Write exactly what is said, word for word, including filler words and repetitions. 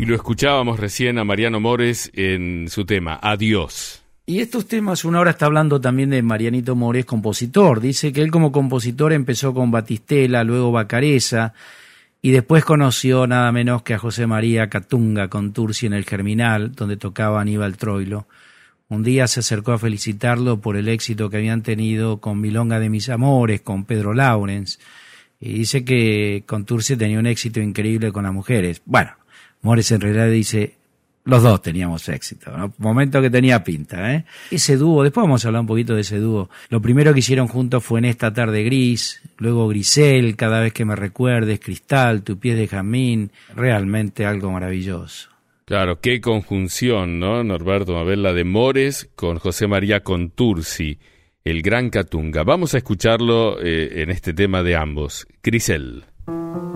Y lo escuchábamos recién a Mariano Mores en su tema, Adiós. Y estos temas, una hora está hablando también de Marianito Mores, compositor. Dice que él como compositor empezó con Batistela, luego Vacareza, y después conoció nada menos que a José María Catunga Contursi en el Germinal, donde tocaba Aníbal Troilo. Un día se acercó a felicitarlo por el éxito que habían tenido con Milonga de mis amores, con Pedro Laurens, y dice que Contursi tenía un éxito increíble con las mujeres. Bueno, Mores en realidad dice, los dos teníamos éxito, ¿no? Momento que tenía pinta, ¿eh? Ese dúo, después vamos a hablar un poquito de ese dúo. Lo primero que hicieron juntos fue En esta tarde gris, luego Grisel, Cada vez que me recuerdes, Cristal, Tu pies de jazmín, realmente algo maravilloso. Claro, qué conjunción, ¿no, Norberto Mabel? La de Mores con José María Contursi, el gran Catunga. Vamos a escucharlo eh, en este tema de ambos, Grisel.